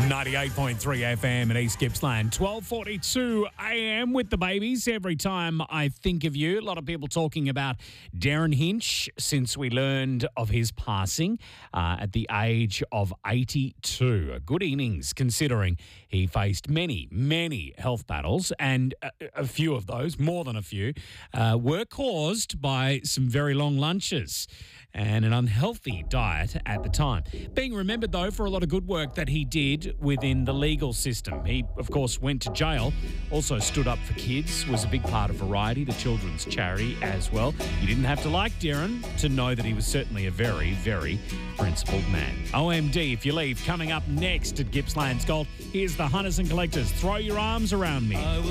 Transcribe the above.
98.3 FM at East Gippsland, 12:42 a.m. with the babies. Every time I think of you, a lot of people talking about Darren Hinch since we learned of his passing at the age of 82. A good innings considering he faced many health battles, and a few of those, more than a few, were caused by some very long lunches and an unhealthy diet at the time. Being remembered, though, for a lot of good work that he did within the legal system. He, of course, went to jail, also stood up for kids, was a big part of Variety, the children's charity as well. You didn't have to like Darren to know that he was certainly a very principled man. OMD, if you leave, coming up next at Gippsland's Gold, here's the Hunters and Collectors. Throw your arms around me.